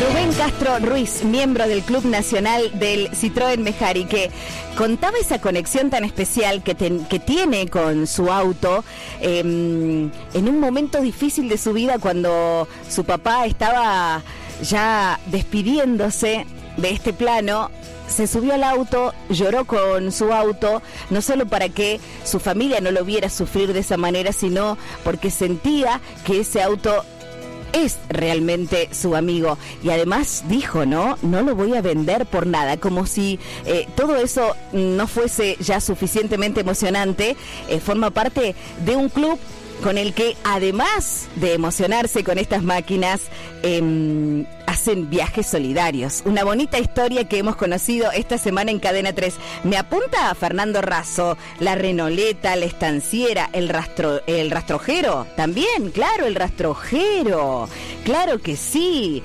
Rubén Castro Ruiz, miembro del Club Nacional del Citroën Mejari, que contaba esa conexión tan especial que tiene con su auto en un momento difícil de su vida, cuando su papá estaba ya despidiéndose de este plano. Se subió al auto, lloró con su auto, no solo para que su familia no lo viera sufrir de esa manera, sino porque sentía que ese auto es realmente su amigo. Y además dijo, no lo voy a vender por nada, como si todo eso no fuese ya suficientemente emocionante. Forma parte de un club con el que, además de emocionarse con estas máquinas, hacen viajes solidarios. Una bonita historia que hemos conocido esta semana en Cadena 3. Me apunta a Fernando Razo, la Renoleta, la estanciera, el rastrojero. También, claro, el rastrojero. Claro que sí.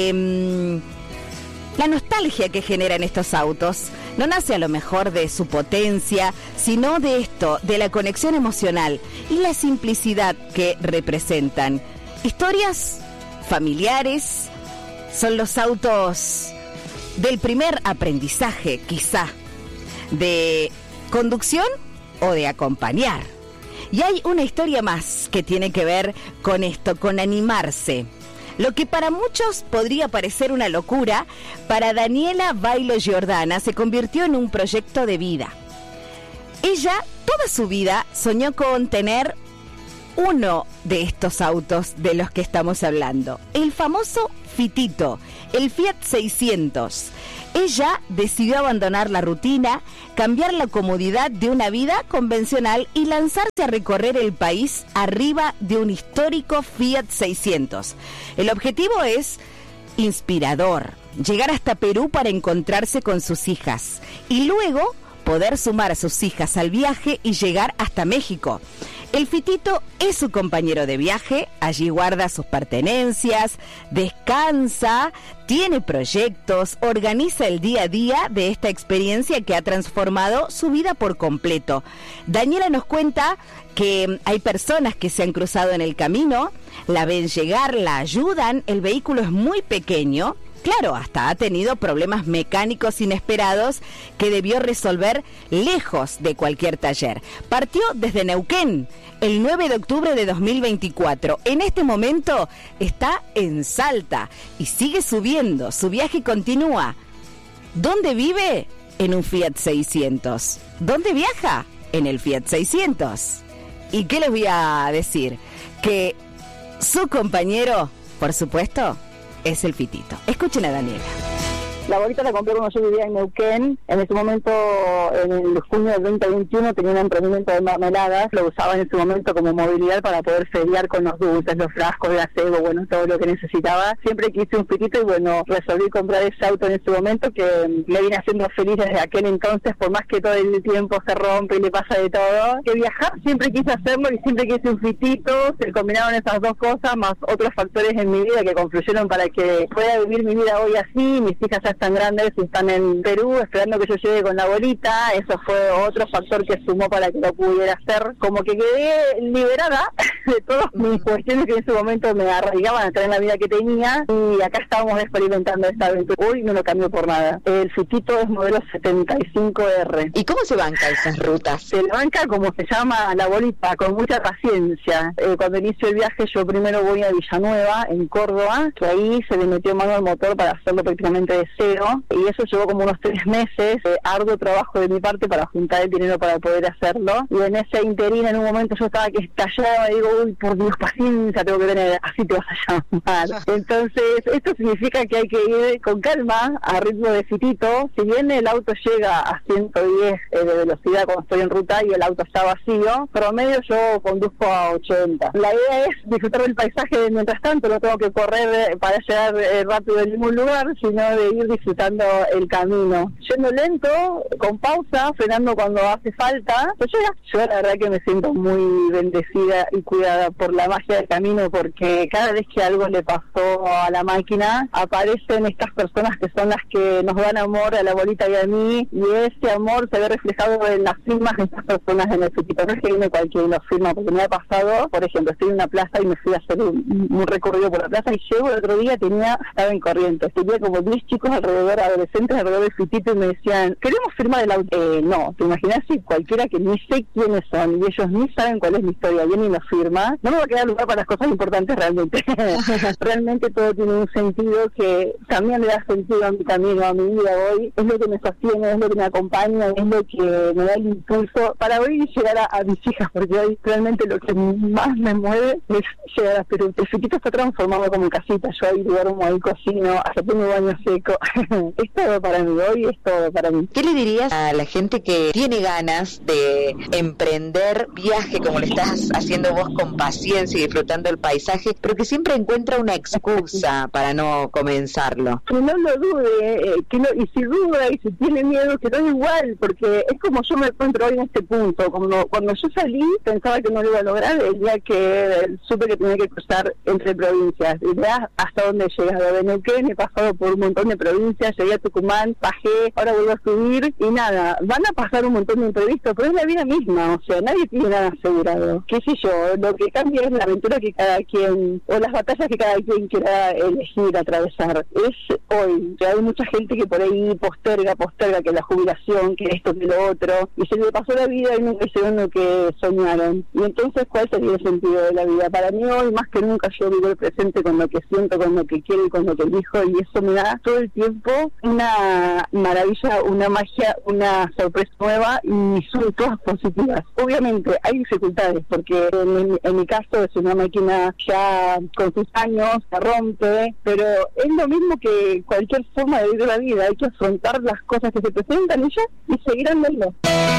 La nostalgia que generan estos autos no nace a lo mejor de su potencia, sino de esto, de la conexión emocional y la simplicidad que representan. Historias familiares son los autos del primer aprendizaje, quizá, de conducción o de acompañar. Y hay una historia más que tiene que ver con esto, con animarse. Lo que para muchos podría parecer una locura, para Daniela Bailo Giordana se convirtió en un proyecto de vida. Ella, toda su vida, soñó con tener uno de estos autos de los que estamos hablando, el famoso Fitito, el Fiat 600. Ella decidió abandonar la rutina, cambiar la comodidad de una vida convencional y lanzarse a recorrer el país arriba de un histórico Fiat 600. El objetivo es inspirador, llegar hasta Perú para encontrarse con sus hijas y luego poder sumar a sus hijas al viaje y llegar hasta México. El Fitito es su compañero de viaje, allí guarda sus pertenencias, descansa, tiene proyectos, organiza el día a día de esta experiencia que ha transformado su vida por completo. Daniela nos cuenta que hay personas que se han cruzado en el camino, la ven llegar, la ayudan, el vehículo es muy pequeño. Claro, hasta ha tenido problemas mecánicos inesperados que debió resolver lejos de cualquier taller. Partió desde Neuquén el 9 de octubre de 2024. En este momento está en Salta y sigue subiendo. Su viaje continúa. ¿Dónde vive? En un Fiat 600. ¿Dónde viaja? En el Fiat 600. ¿Y qué les voy a decir? Que su compañero, por supuesto, es el Fitito. Escuchen a Daniela. La bolita la compré cuando yo vivía en Neuquén. En ese momento, en el junio del 2021, tenía un emprendimiento de mermeladas. Lo usaba en ese momento como movilidad para poder feriar con los dulces, los frascos de acebo, bueno, todo lo que necesitaba. Siempre quise un Fitito y bueno, resolví comprar ese auto en ese momento que me viene haciendo feliz desde aquel entonces, por más que todo el tiempo se rompe y le pasa de todo. Que viajar siempre quise hacerlo y siempre quise un Fitito. Se combinaron esas dos cosas, más otros factores en mi vida que confluyeron para que pueda vivir mi vida hoy así. Mis hijas ya están grandes y están en Perú esperando que yo llegue con la bolita. Eso fue otro factor que sumó para que lo pudiera hacer. Como que quedé liberada de todas mis cuestiones que en ese momento me arraigaban a tener la vida que tenía, y acá estábamos experimentando esta aventura. Hoy no lo cambio por nada. El Fitito es modelo 75R. ¿Y cómo se banca esas rutas? Se banca como se llama la bolita, con mucha paciencia. Cuando inicio el viaje yo primero voy a Villanueva, en Córdoba, que ahí se le metió mano al motor para hacerlo prácticamente de cero, y eso llevó como unos 3 meses, arduo trabajo de mi parte para juntar el dinero para poder hacerlo. Y en ese interín, en un momento yo estaba que estallaba y digo, uy, por Dios, paciencia tengo que tener, así te vas a llamar. Entonces esto significa que hay que ir con calma, a ritmo de Fitito. Si bien el auto llega a 110 de velocidad cuando estoy en ruta y el auto está vacío, promedio yo conduzco a 80. La idea es disfrutar del paisaje mientras tanto, no tengo que correr para llegar rápido en ningún lugar, sino de ir disfrutando el camino, yendo lento, con pausa, frenando cuando hace falta. Pues yo la verdad que me siento muy bendecida y cuidada por la magia del camino, porque cada vez que algo le pasó a la máquina, aparecen estas personas que son las que nos dan amor a la bolita y a mí, y ese amor se ve reflejado en las firmas de estas personas en el equipo. No es que viene cualquiera y lo firma, porque me ha pasado, por ejemplo, estoy en una plaza y me fui a hacer un recorrido por la plaza y llego el otro día, estaba en Corrientes, tenía como 10 chicos alrededor, adolescentes alrededor del fitito, y me decían, ¿queremos firmar el auto? No, ¿te imaginas si cualquiera que ni sé quiénes son y ellos ni saben cuál es mi historia viene y lo firma? No me va a quedar lugar para las cosas importantes realmente. Realmente todo tiene un sentido que también le da sentido a mi camino, a mi vida hoy. Es lo que me sostiene, es lo que me acompaña, es lo que me da el impulso para hoy llegar a mis hijas, porque hoy realmente lo que más me mueve es llegar a Perú. El fitito está transformado como en casita, yo ahí duermo, ahí cocino, hasta tengo baño seco. Es todo para mí, hoy es todo para mí. ¿Qué le dirías a la gente que tiene ganas de emprender viaje como lo estás haciendo vos, con paciencia y disfrutando el paisaje, pero que siempre encuentra una excusa para no comenzarlo? Que no lo dude, y si duda y si tiene miedo, que no es igual, porque es como yo me encuentro hoy en este punto. Cuando yo salí, pensaba que no lo iba a lograr el día que supe que tenía que cruzar entre provincias. Y veas hasta dónde he llegado. De Neuquén he pasado por un montón de provincias, llegué a Tucumán, bajé, ahora vuelvo a subir, y nada, van a pasar un montón de imprevistos, pero es la vida misma, o sea, nadie tiene nada asegurado. Qué sé yo, lo que cambia es la aventura que cada quien, o las batallas que cada quien quiera elegir atravesar. Es hoy, ya hay mucha gente que por ahí posterga que la jubilación, que esto, que lo otro, y se le pasó la vida y nunca hicieron lo que soñaron. Y entonces, ¿cuál sería el sentido de la vida? Para mí hoy, más que nunca, yo vivo el presente con lo que siento, con lo que quiero y con lo que elijo, y eso me da todo el tiempo una maravilla, una magia, una sorpresa nueva, y son todas positivas. Obviamente hay dificultades, porque en mi caso es una máquina ya con sus años, se rompe, pero es lo mismo que cualquier forma de vivir la vida. Hay que afrontar las cosas que se presentan y seguir andando.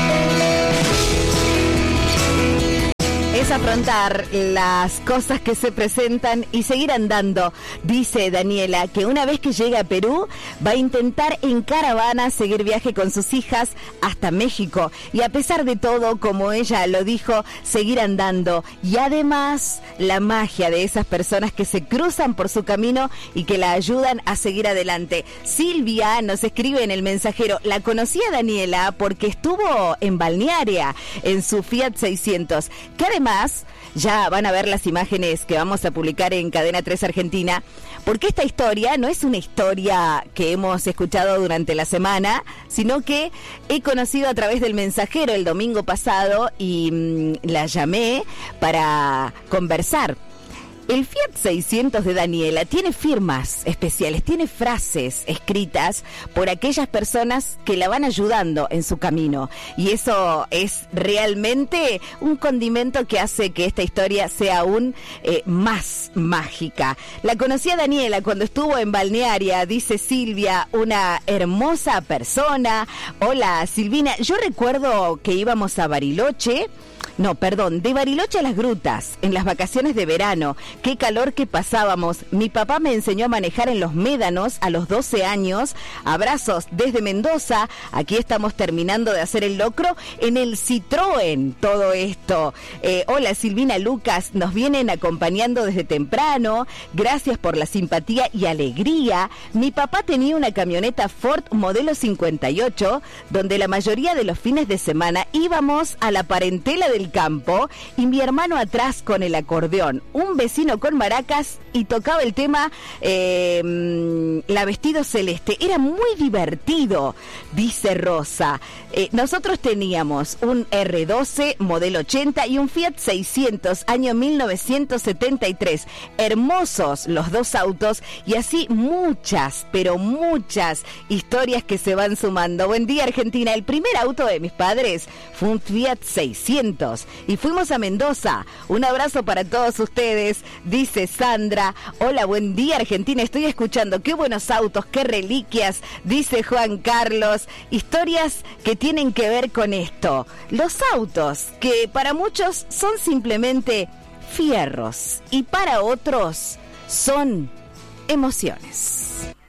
Es afrontar las cosas que se presentan y seguir andando. Dice Daniela que una vez que llegue a Perú va a intentar en caravana seguir viaje con sus hijas hasta México, y a pesar de todo, como ella lo dijo, seguir andando. Y además la magia de esas personas que se cruzan por su camino y que la ayudan a seguir adelante. Silvia nos escribe en el mensajero: la conocí a Daniela porque estuvo en Balnearia en su Fiat 600, que además ya van a ver las imágenes que vamos a publicar en Cadena 3 Argentina, porque esta historia no es una historia que hemos escuchado durante la semana, sino que he conocido a través del mensajero el domingo pasado y la llamé para conversar. El Fiat 600 de Daniela tiene firmas especiales, tiene frases escritas por aquellas personas que la van ayudando en su camino. Y eso es realmente un condimento que hace que esta historia sea aún más mágica. La conocí a Daniela cuando estuvo en Balnearia, dice Silvia, una hermosa persona. Hola, Silvina. Yo recuerdo que íbamos a Bariloche. De Bariloche a Las Grutas, en las vacaciones de verano. Qué calor que pasábamos. Mi papá me enseñó a manejar en los médanos a los 12 años. Abrazos desde Mendoza. Aquí estamos terminando de hacer el locro en el Citroën. Todo esto. Hola, Silvina, Lucas, nos vienen acompañando desde temprano. Gracias por la simpatía y alegría. Mi papá tenía una camioneta Ford modelo 58, donde la mayoría de los fines de semana íbamos a la parentela del campo, y mi hermano atrás con el acordeón, un vecino con maracas, y tocaba el tema La Vestido Celeste. Era muy divertido, dice Rosa. Nosotros teníamos un R12 modelo 80 y un Fiat 600 año 1973. Hermosos los dos autos, y así muchas, pero muchas historias que se van sumando. Buen día, Argentina. El primer auto de mis padres fue un Fiat 600 y fuimos a Mendoza. Un abrazo para todos ustedes, dice Sandra. Hola, buen día, Argentina. Estoy escuchando. Qué buenos autos, qué reliquias, dice Juan Carlos. Historias que tienen que ver con esto. Los autos, que para muchos son simplemente fierros y para otros son emociones.